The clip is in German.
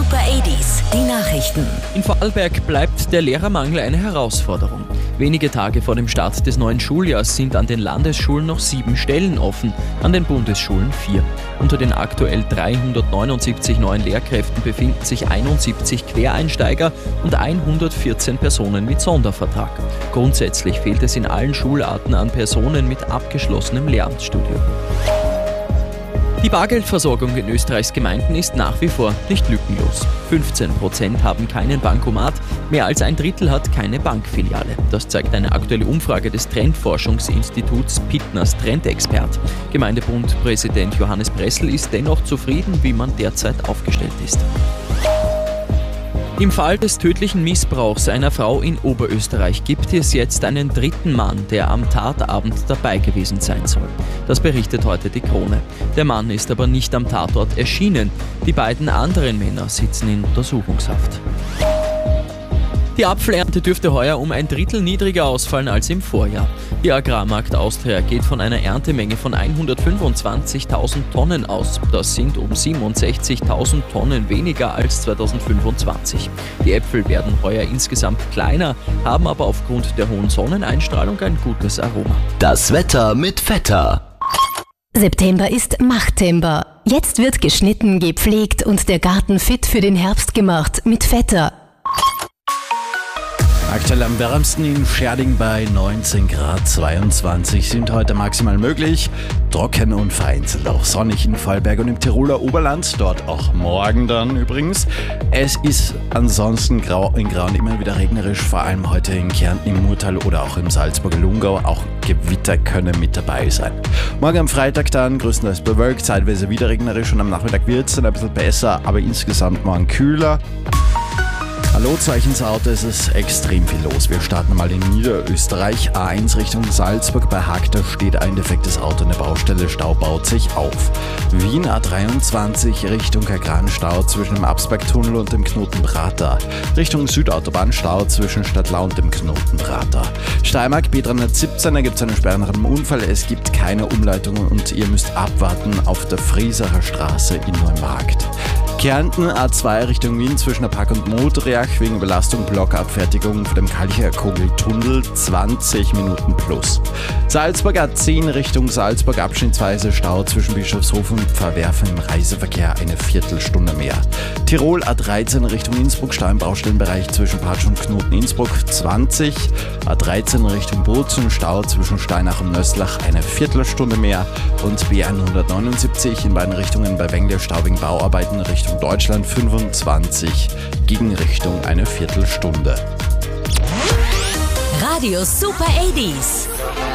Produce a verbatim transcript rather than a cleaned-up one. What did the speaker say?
Super achtziger, die Nachrichten. In Vorarlberg bleibt der Lehrermangel eine Herausforderung. Wenige Tage vor dem Start des neuen Schuljahrs sind an den Landesschulen noch sieben Stellen offen, an den Bundesschulen vier. Unter den aktuell dreihundertneunundsiebzig neuen Lehrkräften befinden sich einundsiebzig Quereinsteiger und hundertvierzehn Personen mit Sondervertrag. Grundsätzlich fehlt es in allen Schularten an Personen mit abgeschlossenem Lehramtsstudium. Die Bargeldversorgung in Österreichs Gemeinden ist nach wie vor nicht lückenlos. fünfzehn Prozent haben keinen Bankomat, mehr als ein Drittel hat keine Bankfiliale. Das zeigt eine aktuelle Umfrage des Trendforschungsinstituts Pittners Trendexpert. Gemeindebundpräsident Johannes Bressel ist dennoch zufrieden, wie man derzeit aufgestellt ist. Im Fall des tödlichen Missbrauchs einer Frau in Oberösterreich gibt es jetzt einen dritten Mann, der am Tatabend dabei gewesen sein soll. Das berichtet heute die Krone. Der Mann ist aber nicht am Tatort erschienen. Die beiden anderen Männer sitzen in Untersuchungshaft. Die Apfelernte dürfte heuer um ein Drittel niedriger ausfallen als im Vorjahr. Die Agrarmarkt Austria geht von einer Erntemenge von hundertfünfundzwanzigtausend Tonnen aus. Das sind um siebenundsechzigtausend Tonnen weniger als zweitausendfünfundzwanzig. Die Äpfel werden heuer insgesamt kleiner, haben aber aufgrund der hohen Sonneneinstrahlung ein gutes Aroma. Das Wetter mit Vetter. September ist Machttember. Jetzt wird geschnitten, gepflegt und der Garten fit für den Herbst gemacht mit Vetter. Aktuell am wärmsten in Scherding bei neunzehn Grad zweiundzwanzig sind heute maximal möglich. Trocken und vereinzelt auch sonnig in Vorarlberg und im Tiroler Oberland, dort auch morgen dann übrigens. Es ist ansonsten grau in grau und immer wieder regnerisch, vor allem heute in Kärnten, im Murtal oder auch im Salzburger Lungau. Auch Gewitter können mit dabei sein. Morgen am Freitag dann größtenteils bewölkt, zeitweise wieder regnerisch und am Nachmittag wird es dann ein bisschen besser, aber insgesamt morgen kühler. Hallo Zeichensauto, es ist extrem viel los. Wir starten mal in Niederösterreich. A eins Richtung Salzburg, bei Hagter steht ein defektes Auto in der Baustelle, Stau baut sich auf. Wien A dreiundzwanzig Richtung Kagran-Stau zwischen dem Absbergtunnel und dem Knoten Prater. Richtung Südautobahn Stau zwischen Stadtlau und dem Knoten Prater. Steiermark B dreihundertsiebzehn, da gibt es eine Sperre nach einem Unfall. Es gibt keine Umleitungen und ihr müsst abwarten auf der Friesacher Straße in Neumarkt. Kärnten A zwei Richtung Wien zwischen der Park und Modriach wegen Überlastung Blockabfertigung für den Kalcher-Kogel-Tunnel zwanzig Minuten plus. Salzburg A zehn Richtung Salzburg abschnittsweise Stau zwischen Bischofshof und Pfarrwerfen im Reiseverkehr eine Viertelstunde mehr. Tirol A dreizehn Richtung Innsbruck Stau im Baustellenbereich zwischen Patsch und Knoten Innsbruck zwanzig. A dreizehn Richtung Bozen Stau zwischen Steinach und Nösslach eine Viertelstunde mehr und B hundertneunundsiebzig in beiden Richtungen bei Wengle Stau wegen Bauarbeiten Richtung Deutschland fünfundzwanzig, Gegenrichtung eine Viertelstunde. Radio Super achtziger.